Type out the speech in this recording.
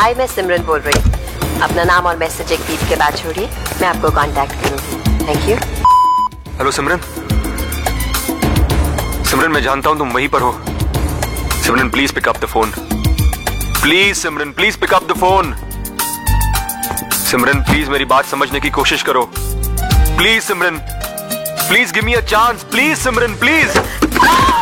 हाय, मैं सिमरन बोल रही हूँ। अपना नाम और मैसेज एक बीट के बाद छोड़िए, मैं आपको कांटेक्ट करूँगी। Thank you. हेलो सिमरन। सिमरन, मैं जानता हूं तुम वहीं पर हो। सिमरन, please pick up the phone. Please Simran, please pick up the phone. Simran, please मेरी बात समझने की कोशिश करो। Please Simran, please give me a chance. Please Simran, please.